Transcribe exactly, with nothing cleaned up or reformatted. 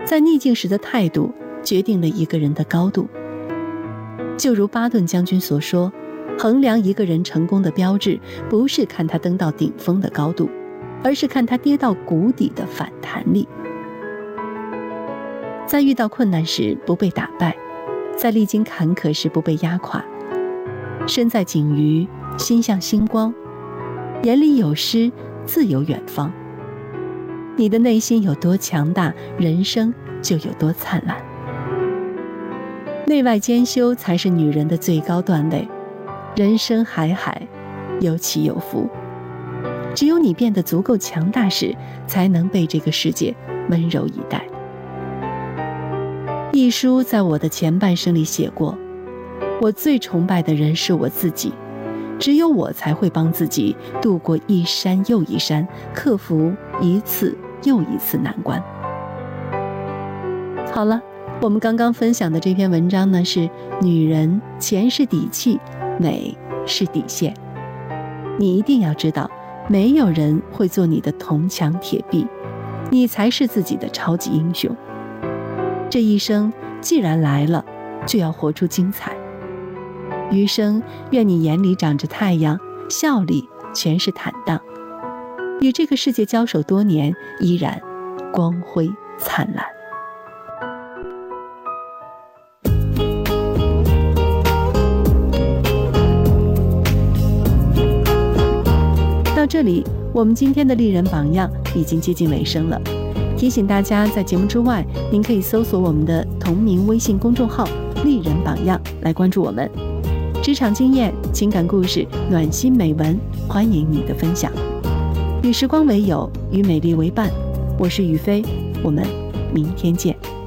在逆境时的态度决定了一个人的高度。就如巴顿将军所说，衡量一个人成功的标志，不是看他登到顶峰的高度，而是看他跌到谷底的反弹力。在遇到困难时不被打败，在历经坎坷时不被压垮，身在景隅，心向星光，眼里有诗，自有远方。你的内心有多强大，人生就有多灿烂。内外兼修才是女人的最高段位。人生海海，有起有伏，只有你变得足够强大时，才能被这个世界温柔以待。一书在我的前半生里写过，我最崇拜的人是我自己，只有我才会帮自己度过一山又一山，克服一次又一次难关。好了，我们刚刚分享的这篇文章呢，是女人，钱是底气，美是底线。你一定要知道，没有人会做你的铜墙铁壁，你才是自己的超级英雄。这一生既然来了，就要活出精彩。余生愿你眼里长着太阳，笑里全是坦荡，与这个世界交手多年，依然光辉灿烂。到这里，我们今天的丽人榜样已经接近尾声了。提醒大家，在节目之外，您可以搜索我们的同名微信公众号“丽人榜样”来关注我们。职场经验、情感故事、暖心美文，欢迎你的分享。与时光为友，与美丽为伴。我是雨飞，我们明天见。